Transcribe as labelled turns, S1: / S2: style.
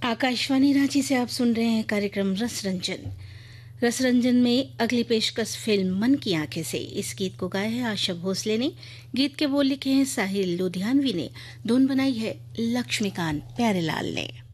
S1: आकाशवाणी रांची से आप सुन रहे हैं कार्यक्रम रसरंजन। रसरंजन में अगली पेशकश फिल्म मन की आंखें से। इस गीत को गाया है आशा भोसले ने, गीत के बोल लिखे हैं साहिल लुधियानवी ने, धुन बनाई है लक्ष्मीकांत प्यारेलाल ने।